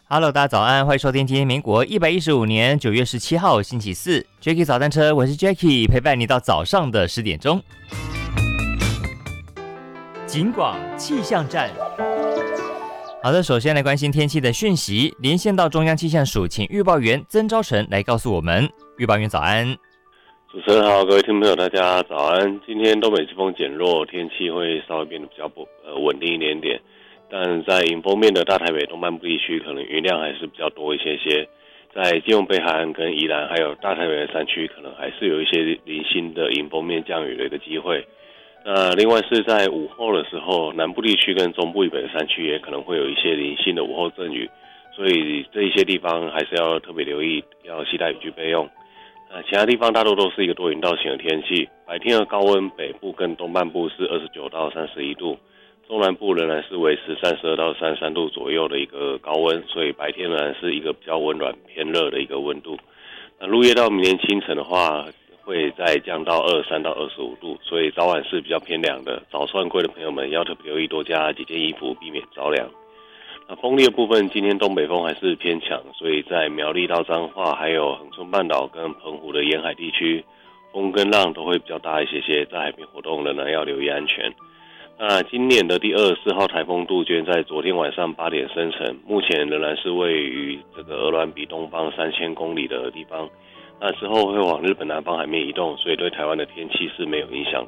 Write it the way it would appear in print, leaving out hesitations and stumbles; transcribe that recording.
Hello，大家早安，欢迎收听今天民国115年9月17号星期四 Jackie 早餐车，我是 Jackie， 陪伴你到早上的10点钟。警广气象站。好的，首先来关心天气的讯息，连线到中央气象署，请预报员曾昭成来告诉我们。预报员早安。 主持人好，各位听众朋友大家早安。今天东北季风减弱，天气会稍微变得比较稳定一点点，但在迎风面的大台北东半部地区，可能云量还是比较多一些些。在基隆北海岸跟宜兰还有大台北的山区，可能还是有一些零星的迎风面降雨的一个机会。那另外是在午后的时候，南部地区跟中部以北的山区也可能会有一些零星的午后阵雨，所以这一些地方还是要特别留意，要携带雨具备用。其他地方大多都是一个多云到晴的天气，白天的高温北部跟东半部是29到31度，中南部仍然是维持32到33度左右的一个高温，所以白天仍然是一个比较温暖偏热的一个温度。那入夜到明天清晨的话，会再降到23到25度，所以早晚是比较偏凉的。早出柜的朋友们要特别留意，多加几件衣服，避免着凉。那风力的部分，今天东北风还是偏强，所以在苗栗到彰化，还有恒春半岛跟澎湖的沿海地区，风跟浪都会比较大一些些，在海边活动仍然要留意安全。那今年的第24号台风杜鹃在昨天晚上8点生成，目前仍然是位于这个鹅銮鼻东方3000公里的地方。那之后会往日本南方海面移动，所以对台湾的天气是没有影响